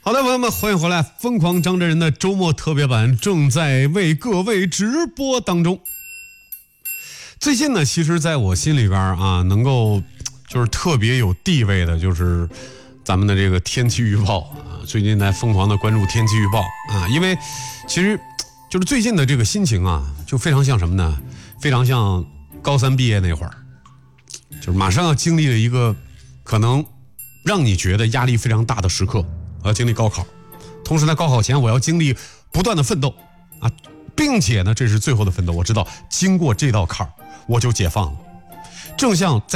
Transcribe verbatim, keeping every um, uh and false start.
好的，朋友们，欢迎回来！疯狂张真人的周末特别版正在为各位直播当中。最近呢，其实在我心里边啊，能够就是特别有地位的，就是咱们的这个天气预报啊。最近在疯狂的关注天气预报啊，因为其实就是最近的这个心情啊，就非常像什么呢？非常像高三毕业那会儿，就是马上要经历了一个可能让你觉得压力非常大的时刻。我要经历高考，同时在高考前我要经历不断的奋斗啊，并且呢，这是最后的奋斗。我知道经过这道坎儿，我就解放了。正像在